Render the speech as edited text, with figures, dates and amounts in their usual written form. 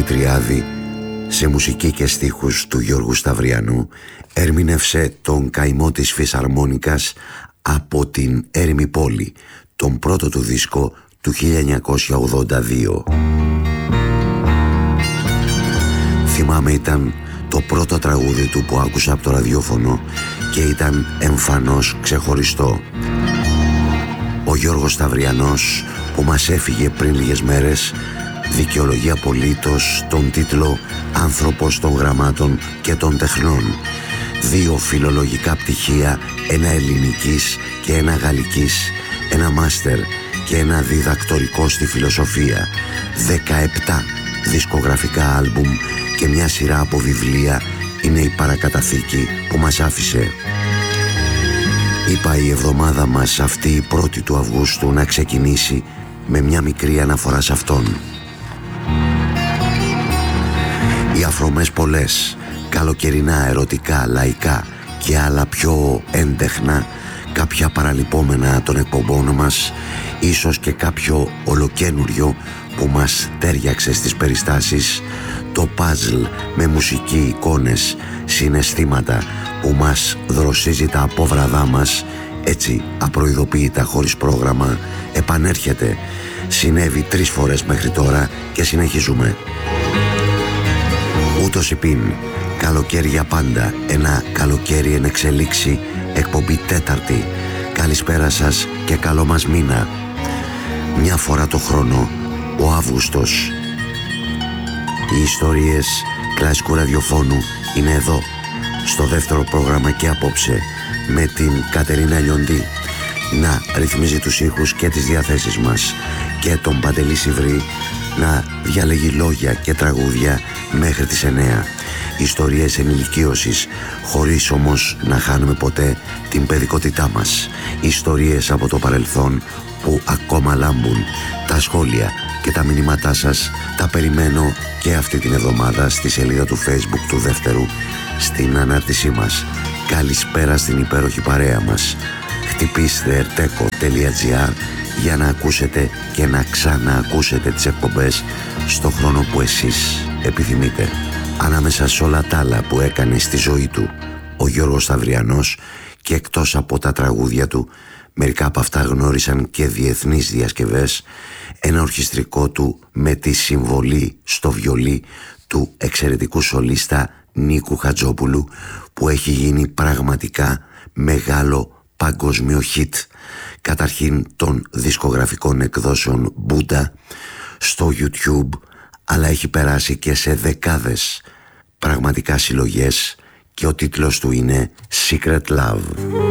Δημητριάδη, σε μουσική και στίχους του Γιώργου Σταυριανού, ερμήνευσε τον καημό της φυσαρμόνικας από την έρημη πόλη, τον πρώτο του δίσκο του 1982. Θυμάμαι, ήταν το πρώτο τραγούδι του που άκουσα από το ραδιόφωνο και ήταν εμφανώς ξεχωριστό. Ο Γιώργος Σταυριανός, που μας έφυγε πριν λίγες μέρες, δικαιολογεί απολύτως τον τίτλο «Άνθρωπος των γραμμάτων και των τεχνών». Δύο φιλολογικά πτυχία, ένα ελληνικής και ένα γαλλικής, ένα μάστερ και ένα διδακτορικό στη φιλοσοφία, 17 δισκογραφικά άλμπουμ και μια σειρά από βιβλία είναι η παρακαταθήκη που μας άφησε. Είπα η εβδομάδα μας αυτή, η 1η του Αυγούστου, να ξεκινήσει με μια μικρή αναφορά σε αυτόν. Οι αφρομές πολλές, καλοκαιρινά, ερωτικά, λαϊκά και άλλα πιο έντεχνα, κάποια παραλυπόμενα των εκπομπών μας, ίσως και κάποιο ολοκένουριο που μας τέριαξε στις περιστάσεις, το παζλ με μουσική, εικόνες, συναισθήματα που μας δροσίζει τα απόβραδά μας, έτσι απροειδοποίητα, χωρίς πρόγραμμα, επανέρχεται. Συνέβη 3 φορές μέχρι τώρα και συνεχίζουμε. Ούτως υπήν, καλοκαίρια πάντα, ένα καλοκαίρι εν εξελίξη, εκπομπή 4η. Καλησπέρα σας και καλό μας μήνα. Μια φορά το χρόνο, ο Αύγουστος. Οι ιστορίες κλασικού ραδιοφώνου είναι εδώ, στο δεύτερο πρόγραμμα και απόψε, με την Κατερίνα Λιοντή να ρυθμίζει τους ήχους και τις διαθέσεις μας και τον Παντελή Σιβρή να διαλέγει λόγια και τραγούδια μέχρι τις 9. Ιστορίες ενηλικίωσης, χωρίς όμως να χάνουμε ποτέ την παιδικότητά μας. Ιστορίες από το παρελθόν που ακόμα λάμπουν. Τα σχόλια και τα μηνύματά σας τα περιμένω και αυτή την εβδομάδα στη σελίδα του Facebook του δεύτερου, στην ανάρτησή μας. Καλησπέρα στην υπέροχη παρέα μας. Χτυπήστε erteco.gr για να ακούσετε και να ξαναακούσετε τις εκπομπές στο χρόνο που εσείς επιθυμείτε. Ανάμεσα σε όλα τα άλλα που έκανε στη ζωή του ο Γιώργος Σταυριανός, και εκτός από τα τραγούδια του, μερικά από αυτά γνώρισαν και διεθνείς διασκευές, ένα ορχιστρικό του με τη συμβολή στο βιολί του εξαιρετικού σολίστα Νίκου Χατζόπουλου, που έχει γίνει πραγματικά μεγάλο παγκόσμιο hit, καταρχήν των δισκογραφικών εκδόσεων Μπούντα στο YouTube, αλλά έχει περάσει και σε δεκάδες πραγματικά συλλογές και ο τίτλος του είναι Secret Love.